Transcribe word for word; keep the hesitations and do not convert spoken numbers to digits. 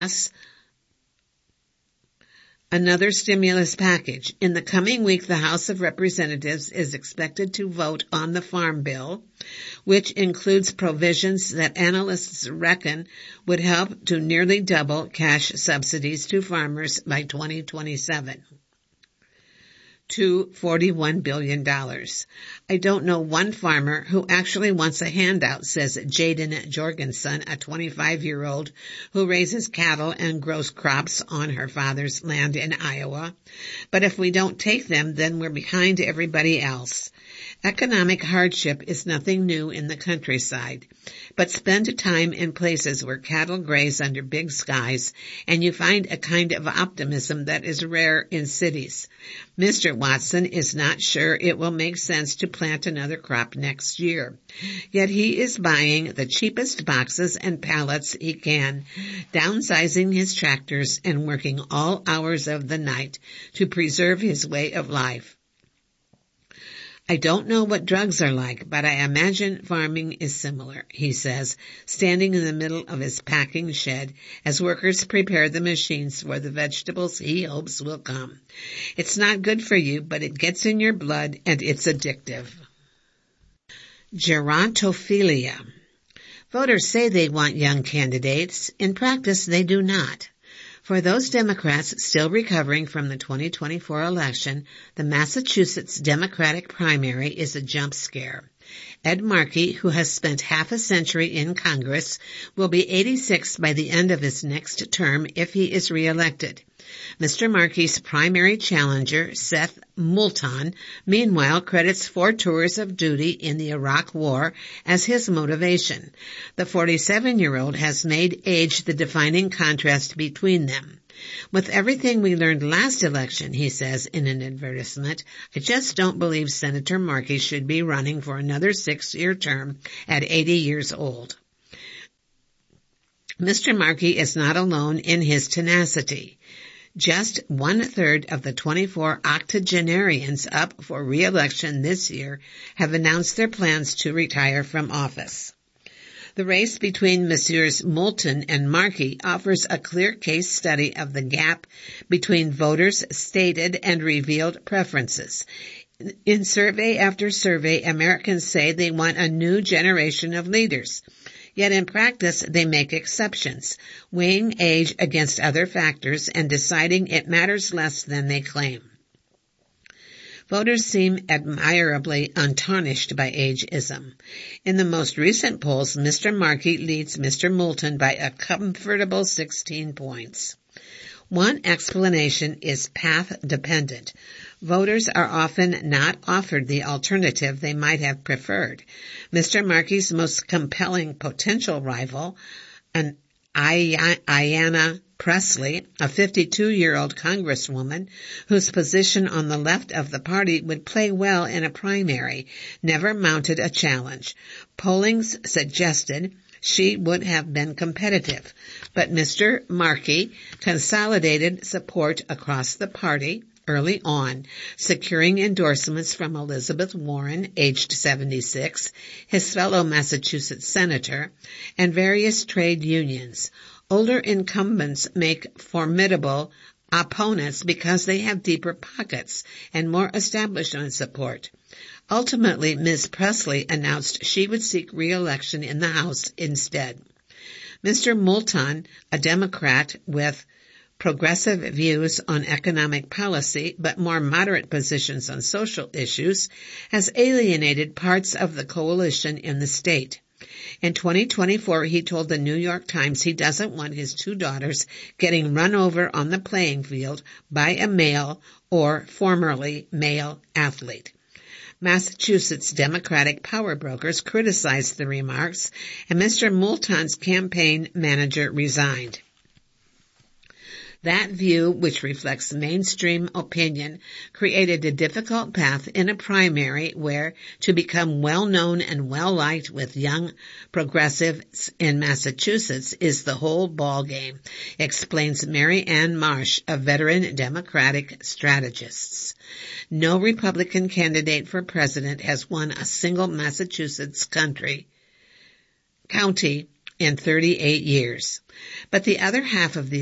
another stimulus package. In the coming week, the House of Representatives is expected to vote on the Farm Bill, which includes provisions that analysts reckon would help to nearly double cash subsidies to farmers by twenty twenty-seven. to forty-one billion dollars. I don't know one farmer who actually wants a handout, says Jaden Jorgensen, a twenty-five-year-old who raises cattle and grows crops on her father's land in Iowa. But if we don't take them, then we're behind everybody else. Economic hardship is nothing new in the countryside, but spend time in places where cattle graze under big skies, and you find a kind of optimism that is rare in cities. Mister Watson is not sure it will make sense to plant another crop next year, yet he is buying the cheapest boxes and pallets he can, downsizing his tractors and working all hours of the night to preserve his way of life. I don't know what drugs are like, but I imagine farming is similar, he says, standing in the middle of his packing shed as workers prepare the machines for the vegetables he hopes will come. It's not good for you, but it gets in your blood and it's addictive. Gerontophilia. Voters say they want young candidates. In practice, they do not. For those Democrats still recovering from the twenty twenty-four election, the Massachusetts Democratic primary is a jump scare. Ed Markey, who has spent half a century in Congress, will be eighty-six by the end of his next term if he is reelected. Mister Markey's primary challenger, Seth Moulton, meanwhile credits four tours of duty in the Iraq War as his motivation. The forty-seven-year-old has made age the defining contrast between them. With everything we learned last election, he says in an advertisement, I just don't believe Senator Markey should be running for another six-year term at eighty years old. Mister Markey is not alone in his tenacity. Just one-third of the twenty-four octogenarians up for re-election this year have announced their plans to retire from office. The race between Messrs. Moulton and Markey offers a clear case study of the gap between voters' stated and revealed preferences. In survey after survey, Americans say they want a new generation of leaders. Yet in practice, they make exceptions, weighing age against other factors and deciding it matters less than they claim. Voters seem admirably untarnished by ageism. In the most recent polls, Mister Markey leads Mister Moulton by a comfortable sixteen points. One explanation is path-dependent. Voters are often not offered the alternative they might have preferred. Mister Markey's most compelling potential rival, an Ayanna Pressley, a fifty-two-year-old congresswoman whose position on the left of the party would play well in a primary, never mounted a challenge. Pollings suggested she would have been competitive, but Mister Markey consolidated support across the party early on, securing endorsements from Elizabeth Warren, aged seventy-six, his fellow Massachusetts senator, and various trade unions. Older incumbents make formidable opponents because they have deeper pockets and more establishment support. Ultimately, Miz Pressley announced she would seek re-election in the House instead. Mister Moulton, a Democrat with progressive views on economic policy but more moderate positions on social issues, has alienated parts of the coalition in the state. In twenty twenty-four, he told the New York Times he doesn't want his two daughters getting run over on the playing field by a male or formerly male athlete. Massachusetts Democratic power brokers criticized the remarks, and Mister Moulton's campaign manager resigned. That view, which reflects mainstream opinion, created a difficult path in a primary where to become well-known and well-liked with young progressives in Massachusetts is the whole ballgame, explains Mary Ann Marsh, a veteran Democratic strategist. No Republican candidate for president has won a single Massachusetts country, county in thirty-eight years. But the other half of the